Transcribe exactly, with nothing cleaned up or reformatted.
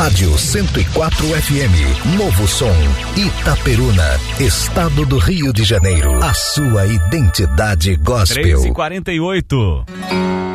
Rádio cento e quatro F M, Novo Som, Itaperuna, Estado do Rio de Janeiro. A sua identidade gospel. três e quarenta e oito.